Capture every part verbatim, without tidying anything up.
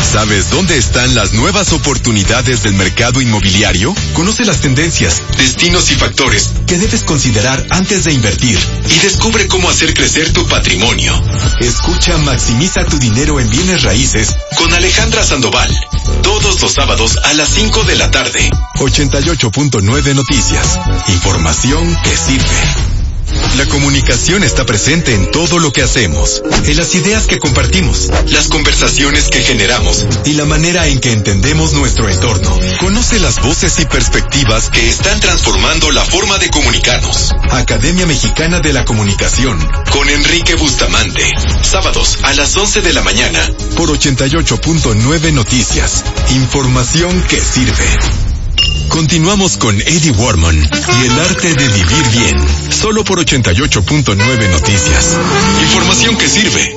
¿Sabes dónde están las nuevas oportunidades del mercado inmobiliario? Conoce las tendencias, destinos y factores que debes considerar antes de invertir y descubre cómo hacer crecer tu patrimonio. Escucha Maximiza tu dinero en bienes raíces con Alejandra Sandoval. Todos los sábados a las cinco de la tarde. ochenta y ocho punto nueve Noticias. Información que sirve. La comunicación está presente en todo lo que hacemos, en las ideas que compartimos, las conversaciones que generamos y la manera en que entendemos nuestro entorno. Conoce las voces y perspectivas que están transformando la forma de comunicarnos. Academia Mexicana de la Comunicación, con Enrique Bustamante. Sábados a las once de la mañana, por ochenta y ocho punto nueve Noticias. Información que sirve. Continuamos con Eddie Warman y el arte de vivir bien, solo por ochenta y ocho punto nueve Noticias. Información que sirve.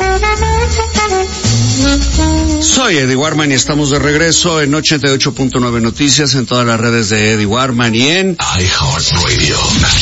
Soy Eddie Warman y estamos de regreso en ochenta y ocho punto nueve Noticias, en todas las redes de Eddie Warman y en iHeartRadio.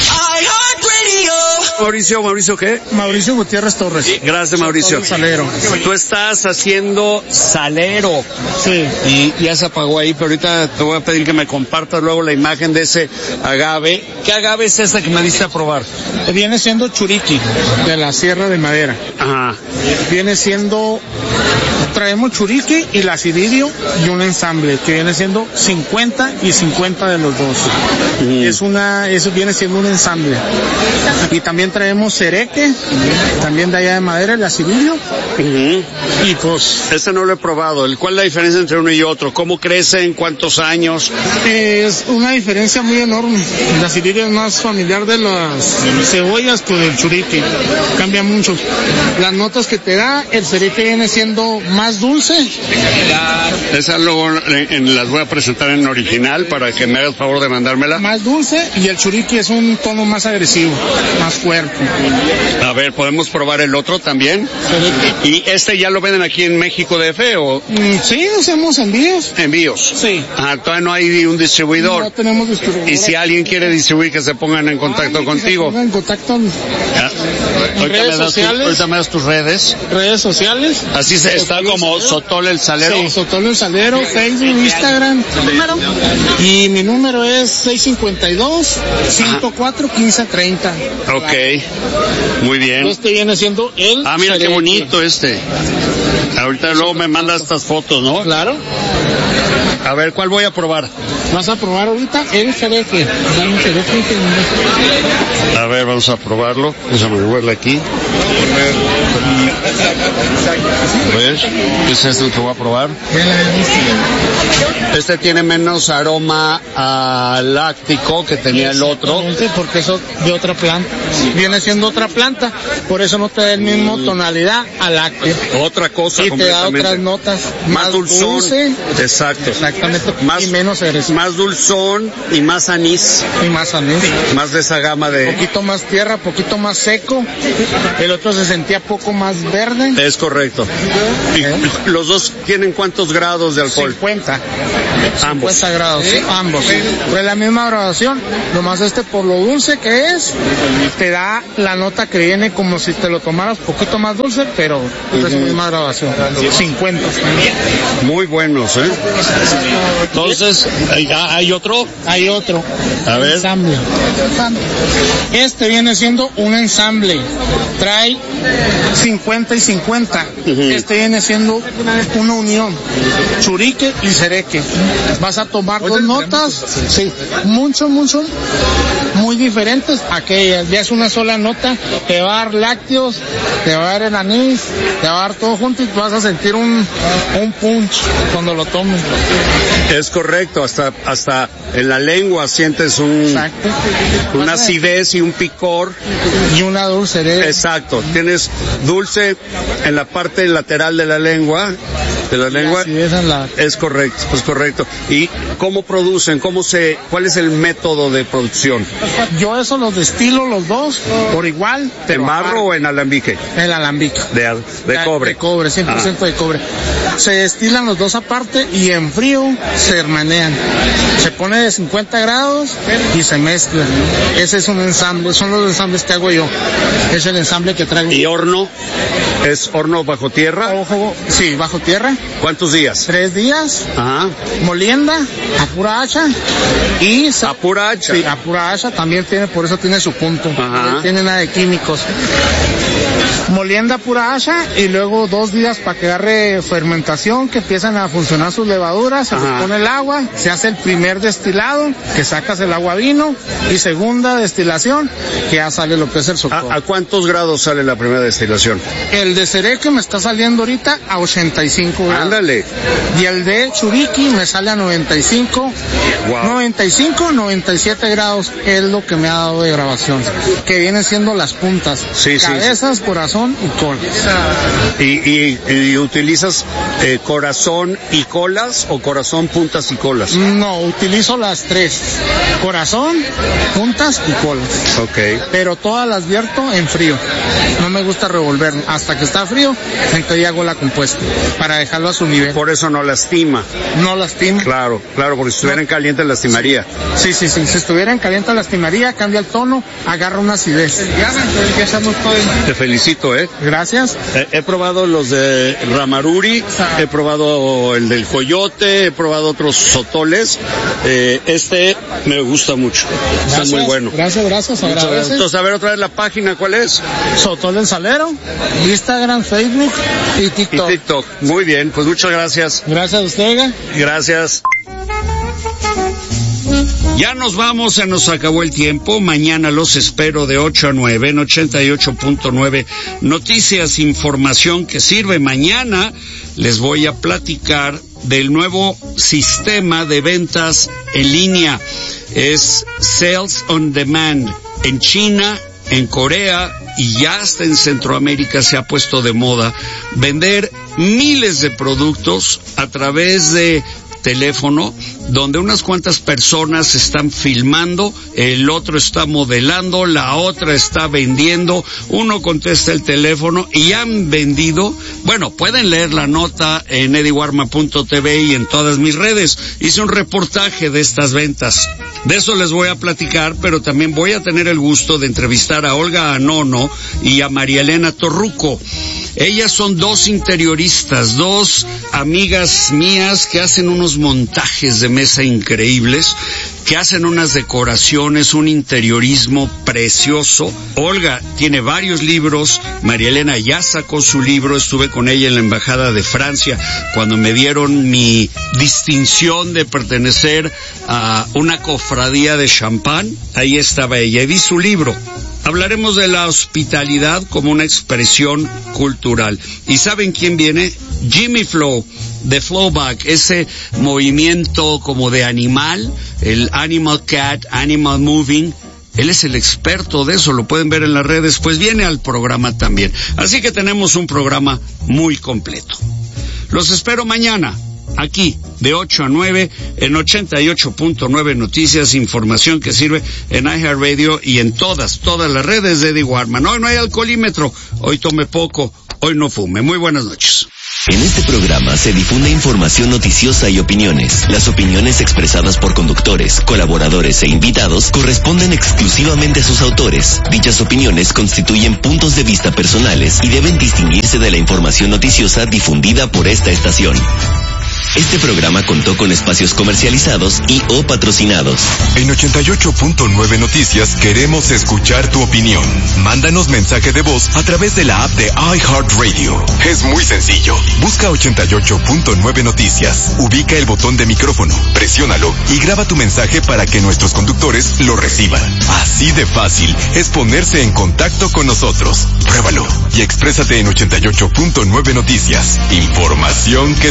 Mauricio, ¿Mauricio qué? Mauricio Gutiérrez Torres. Gracias, Mauricio. Salero. Tú estás haciendo salero. Sí. Y ya se apagó ahí, pero ahorita te voy a pedir que me compartas luego la imagen de ese agave. ¿Qué agave es esta que me diste a probar? Viene siendo churiqui, de la Sierra de Madera. Ajá. Viene siendo... Traemos churiqui y la ciridio y un ensamble que viene siendo cincuenta y cincuenta de los dos. Uh-huh. Es una, eso viene siendo un ensamble. Y también traemos cereque, también de allá de Madera, la ciridio. Uh-huh. Y pues... Este no lo he probado. ¿Cuál es la diferencia entre uno y otro? ¿Cómo crece? ¿En cuántos años? Es una diferencia muy enorme. La ciridio es más familiar de las cebollas que del churiqui. Cambia mucho. Las notas que te da, el cereque viene siendo más dulce. Esa luego en, en, las voy a presentar en original para que me hagas favor de mandármela. Más dulce y el churiqui es un tono más agresivo, más fuerte. A ver, ¿podemos probar el otro también? Sí. ¿Y este ya lo venden aquí en México D F o...? Mm, sí, hacemos envíos. ¿Envíos? Sí. Ah, todavía no hay un distribuidor. No tenemos distribuidor. Y si alguien quiere distribuir, que se pongan en contacto Ay, contigo. Que se pongan en contacto. Ah. En redes sociales. Tu, ahorita me das tus redes. Redes sociales. Así se está Sotol como el Sotol el Salero. Sí, Sotol el Salero, Facebook, Instagram. ¿Número? Y mi número es seis cinco dos, cinco cuatro, uno cinco tres cero. Ok, muy bien. Este viene siendo el... Ah, mira cereque. Qué bonito este. Ahorita luego me mandas estas fotos, ¿no? Claro. A ver, ¿cuál voy a probar? Vas a probar ahorita el cereque. A ver, vamos a probarlo. Déjame verlo aquí. A ver, ¿qué es esto que voy a probar? Este tiene menos aroma a láctico que tenía el otro. Porque eso de otra planta. Viene siendo otra planta, por eso no te da el mismo tonalidad a lácteo. Otra cosa y te da otras notas más, más dulzón. Dulce. Exacto. Exactamente. Más, y menos agresivo. Más dulzón y más anís. Y más anís. Más de esa gama de... Un poquito más tierra, poquito más seco. El otro se sentía poco más verde. Es correcto. ¿Y ¿Eh? los dos tienen cuántos grados de alcohol? cincuenta. Ambos. cincuenta grados, sí, ambos. Pues la misma graduación, nomás este por lo dulce que es, te da la nota que viene como si te lo tomaras poquito más dulce, pero uh-huh. Es la misma graduación. cincuenta. Muy buenos, ¿eh? Entonces, ¿hay otro? Hay otro. A ver. Ensamble. Este viene siendo un ensamble. Trae cincuenta y cincuenta. Uh-huh. Este viene siendo una unión. Churique y cereque. Vas a tomar dos notas, sí, mucho, mucho, muy diferentes. Aquellas, ya es una sola nota, te va a dar lácteos, te va a dar el anís, te va a dar todo junto y vas a sentir un, un punch cuando lo tomes. Es correcto, hasta, hasta en la lengua sientes un, Exacto. una acidez y un picor. Y una dulce. Exacto, tienes dulce en la parte lateral de la lengua, de la lengua. La... Es correcto, es correcto. ¿Y cómo producen? ¿Cómo se, cuál es el método de producción? Yo eso los destilo los dos por igual. ¿En barro aparte. O en alambique? En alambique. De, de, de cobre. De cobre, cien por ciento ah. de cobre. Se destilan los dos aparte y en frío se hermanean. Se pone de cincuenta grados y se mezcla. Ese es un ensamble, son los ensambles que hago yo. Es el ensamble que traigo. ¿Y horno? ¿Es horno bajo tierra? Ojo, sí, bajo tierra. ¿Cuántos días? Tres días. Ajá. Molienda, a pura hacha. Y a pura hacha. Sí, a pura hacha también tiene, por eso tiene su punto. Ajá. No tiene nada de químicos. Molienda pura hacha y luego dos días para que agarre fermentación, que empiezan a funcionar sus levaduras, se les pone el agua, se hace el primer destilado, que sacas el agua vino, y segunda destilación, que ya sale lo que es el sotol. ¿A, ¿A cuántos grados sale la primera destilación? El de cereque me está saliendo ahorita a ochenta y cinco grados. Ándale. Y el de churiqui me sale a noventa y cinco. Wow. noventa y cinco, noventa y siete grados es lo que me ha dado de grabación, que vienen siendo las puntas. Sí, cabezas, sí, sí. corazón y colas. ¿Y, y, y utilizas eh, corazón y colas o corazón, puntas y colas? No, utilizo las tres. Corazón, puntas y colas. Ok. Pero todas las vierto en frío. No me gusta revolver. Hasta que está frío, entonces hago la compuesta para dejarlo a su nivel. Por eso no lastima. No lastima. Claro, claro, porque si estuviera en caliente lastimaría. Sí, sí, sí. Si estuviera en caliente lastimaría, cambia el tono, agarra una acidez. Te felicito, ¿eh? Gracias. Eh, he probado los de Ramaruri, he probado el del Coyote, he probado otros sotoles. Eh, este me gusta mucho. Está muy bueno. Gracias, gracias. Muchas gracias. Entonces, a ver otra vez la página, ¿cuál es? Sotol del Salero, Instagram, Facebook y TikTok. Y TikTok. Muy bien, pues muchas gracias. Gracias a usted, oiga. Gracias. Ya nos vamos, se nos acabó el tiempo. Mañana los espero de ocho a nueve en ochenta y ocho punto nueve Noticias, información que sirve. Mañana les voy a platicar del nuevo sistema de ventas en línea. Es Sales on Demand. En China, en Corea y ya hasta en Centroamérica se ha puesto de moda vender miles de productos a través de teléfono, donde unas cuantas personas están filmando, el otro está modelando, la otra está vendiendo, uno contesta el teléfono y han vendido. Bueno, pueden leer la nota en eddie warma punto t v y en todas mis redes. Hice un reportaje de estas ventas. De eso les voy a platicar, pero también voy a tener el gusto de entrevistar a Olga Anono y a María Elena Torruco. Ellas son dos interioristas, dos amigas mías que hacen unos montajes de mesa increíbles, que hacen unas decoraciones, un interiorismo precioso. Olga tiene varios libros, María Elena ya sacó su libro, estuve con ella en la Embajada de Francia cuando me dieron mi distinción de pertenecer a una cofradía de champán, ahí estaba ella y vi su libro. Hablaremos de la hospitalidad como una expresión cultural. ¿Y saben quién viene? Jimmy Flow, de Flowback, ese movimiento como de animal, el Animal Cat, Animal Moving. Él es el experto de eso, lo pueden ver en las redes, pues viene al programa también. Así que tenemos un programa muy completo. Los espero mañana, aquí, de ocho a nueve, en ochenta y ocho punto nueve Noticias, información que sirve en iHeartRadio y en todas, todas las redes de Eddie Warman. Hoy no hay alcoholímetro, hoy tome poco, hoy no fume. Muy buenas noches. En este programa se difunde información noticiosa y opiniones. Las opiniones expresadas por conductores, colaboradores e invitados corresponden exclusivamente a sus autores. Dichas opiniones constituyen puntos de vista personales y deben distinguirse de la información noticiosa difundida por esta estación. Este programa contó con espacios comercializados y o patrocinados. En ochenta y ocho punto nueve Noticias queremos escuchar tu opinión. Mándanos mensaje de voz a través de la app de iHeartRadio. Es muy sencillo. Busca ochenta y ocho punto nueve Noticias. Ubica el botón de micrófono, presiónalo y graba tu mensaje para que nuestros conductores lo reciban. Así de fácil es ponerse en contacto con nosotros. Pruébalo y exprésate en ochenta y ocho punto nueve Noticias. Información que